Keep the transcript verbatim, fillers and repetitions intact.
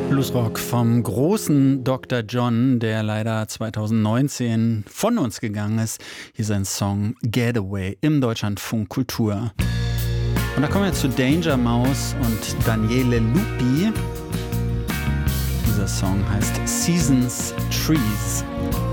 Bluesrock vom großen Doktor John, der leider zweitausendneunzehn von uns gegangen ist. Hier sein Song Getaway im Deutschlandfunk Kultur. Und da kommen wir zu Danger Mouse und Daniele Lupi. Dieser Song heißt Seasons Trees.